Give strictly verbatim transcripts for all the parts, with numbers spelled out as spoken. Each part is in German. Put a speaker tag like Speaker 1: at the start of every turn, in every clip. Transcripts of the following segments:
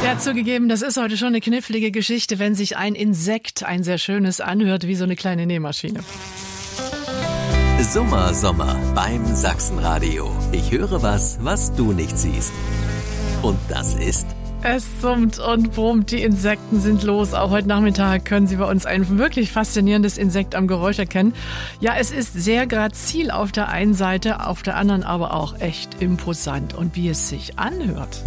Speaker 1: Ja, zugegeben, das ist heute schon eine knifflige Geschichte, wenn sich ein Insekt, ein sehr schönes, anhört wie so eine kleine Nähmaschine.
Speaker 2: Summer Sommer beim Sachsenradio. Ich höre was, was du nicht siehst. Und das ist...
Speaker 1: Es summt und brummt, die Insekten sind los. Auch heute Nachmittag können Sie bei uns ein wirklich faszinierendes Insekt am Geräusch erkennen. Ja, es ist sehr grazil auf der einen Seite, auf der anderen aber auch echt imposant. Und wie es sich anhört.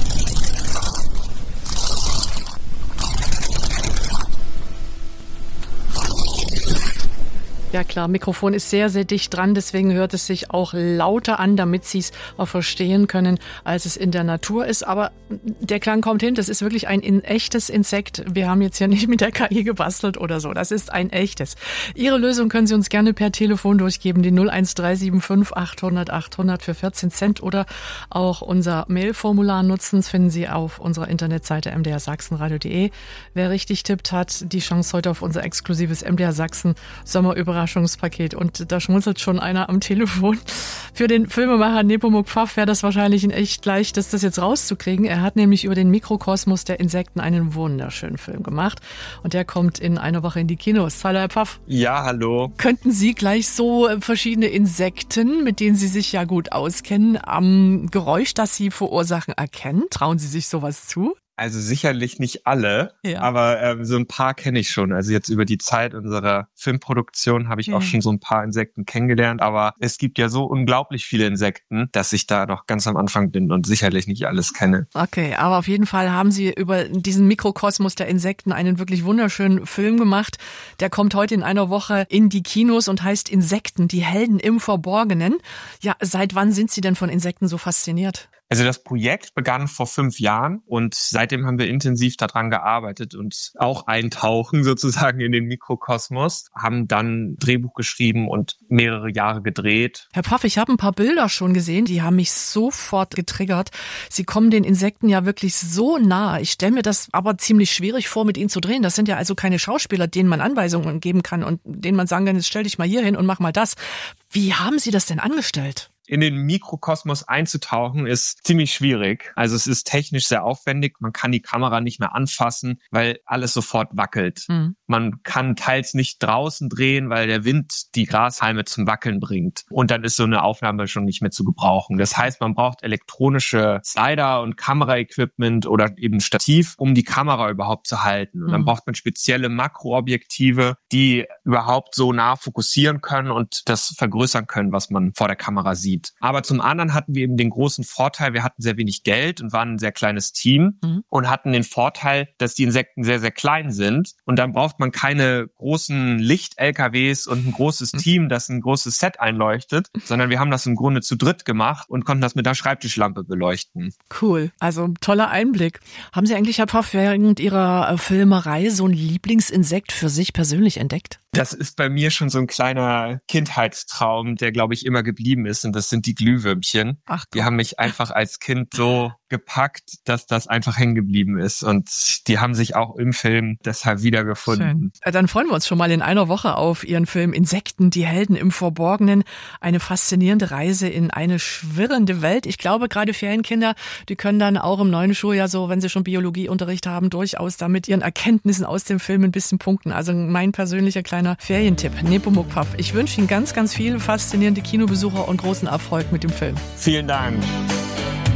Speaker 1: Ja klar, Mikrofon ist sehr, sehr dicht dran, deswegen hört es sich auch lauter an, damit Sie es auch verstehen können, als es in der Natur ist. Aber der Klang kommt hin, das ist wirklich ein in echtes Insekt. Wir haben jetzt ja nicht mit der K I gebastelt oder so, das ist ein echtes. Ihre Lösung können Sie uns gerne per Telefon durchgeben, die null eins drei sieben fünf achthundert achthundert für vierzehn Cent oder auch unser Mailformular nutzen. Das finden Sie auf unserer Internetseite m d r sachsenradio punkt d e. Wer richtig tippt, hat die Chance heute auf unser exklusives M D R Sachsen Sommerüberraschungspaket. Und da schmunzelt schon einer am Telefon. Für den Filmemacher Nepomuk Pfaff wäre das wahrscheinlich in echt leicht, das, das jetzt rauszukriegen. Er hat nämlich über den Mikrokosmos der Insekten einen wunderschönen Film gemacht. Und der kommt in einer Woche in die Kinos. Hallo, Herr Pfaff.
Speaker 3: Ja, hallo.
Speaker 1: Könnten Sie gleich so verschiedene Insekten, mit denen Sie sich ja gut auskennen, am Geräusch, das sie verursachen, erkennen? Trauen Sie sich sowas zu?
Speaker 3: Also sicherlich nicht alle, ja. aber ähm, so ein paar kenne ich schon. Also jetzt über die Zeit unserer Filmproduktion habe ich ja. auch schon so ein paar Insekten kennengelernt. Aber es gibt ja so unglaublich viele Insekten, dass ich da noch ganz am Anfang bin und sicherlich nicht alles kenne.
Speaker 1: Okay, aber auf jeden Fall haben Sie über diesen Mikrokosmos der Insekten einen wirklich wunderschönen Film gemacht. Der kommt heute in einer Woche in die Kinos und heißt Insekten, die Helden im Verborgenen. Ja, seit wann sind Sie denn von Insekten so fasziniert?
Speaker 3: Also das Projekt begann vor fünf Jahren und seitdem haben wir intensiv daran gearbeitet und auch eintauchen sozusagen in den Mikrokosmos, haben dann Drehbuch geschrieben und mehrere Jahre gedreht.
Speaker 1: Herr Pfaff, ich habe ein paar Bilder schon gesehen, die haben mich sofort getriggert. Sie kommen den Insekten ja wirklich so nah. Ich stelle mir das aber ziemlich schwierig vor, mit ihnen zu drehen. Das sind ja also keine Schauspieler, denen man Anweisungen geben kann und denen man sagen kann, jetzt stell dich mal hier hin und mach mal das. Wie haben Sie das denn angestellt?
Speaker 3: In den Mikrokosmos einzutauchen ist ziemlich schwierig. Also es ist technisch sehr aufwendig. Man kann die Kamera nicht mehr anfassen, weil alles sofort wackelt. Mhm. Man kann teils nicht draußen drehen, weil der Wind die Grashalme zum Wackeln bringt. Und dann ist so eine Aufnahme schon nicht mehr zu gebrauchen. Das heißt, man braucht elektronische Slider und Kameraequipment oder eben Stativ, um die Kamera überhaupt zu halten. Und dann mhm. braucht man spezielle Makroobjektive, die überhaupt so nah fokussieren können und das vergrößern können, was man vor der Kamera sieht. Aber zum anderen hatten wir eben den großen Vorteil, wir hatten sehr wenig Geld und waren ein sehr kleines Team mhm. und hatten den Vorteil, dass die Insekten sehr, sehr klein sind. Und dann braucht man keine großen Licht-L K Ws und ein großes mhm. Team, das ein großes Set einleuchtet, sondern wir haben das im Grunde zu dritt gemacht und konnten das mit einer Schreibtischlampe beleuchten.
Speaker 1: Cool, also toller Einblick. Haben Sie eigentlich, Herr Pfaff, während Ihrer Filmerei so ein Lieblingsinsekt für sich persönlich entdeckt?
Speaker 3: Das ist bei mir schon so ein kleiner Kindheitstraum, der, glaube ich, immer geblieben ist. Und das sind die Glühwürmchen. Ach, die haben mich einfach als Kind so gepackt, dass das einfach hängen geblieben ist. Und die haben sich auch im Film deshalb wiedergefunden.
Speaker 1: Schön. Dann freuen wir uns schon mal in einer Woche auf Ihren Film Insekten, die Helden im Verborgenen. Eine faszinierende Reise in eine schwirrende Welt. Ich glaube, gerade Ferienkinder, die können dann auch im neuen Schuljahr so, wenn sie schon Biologieunterricht haben, durchaus da mit ihren Erkenntnissen aus dem Film ein bisschen punkten. Also mein persönlicher kleiner Ferientipp. Nepomuk Pfaff. Ich wünsche Ihnen ganz, ganz viele faszinierende Kinobesucher und großen Erfolg mit dem Film.
Speaker 3: Vielen Dank.